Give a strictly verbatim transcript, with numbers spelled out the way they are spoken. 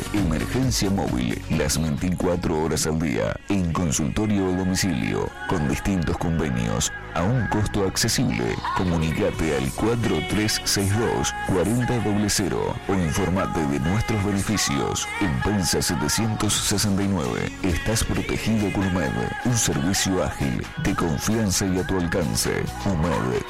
Emergencia móvil, las veinticuatro horas al día, en consultorio o domicilio, con distintos convenios, a un costo accesible. Comunicate al cuatro tres seis dos, cuatro cero cero cero o informate de nuestros beneficios. En Pensa setecientos sesenta y nueve, estás protegido con U M E D, un servicio ágil, de confianza y a tu alcance. U M E D,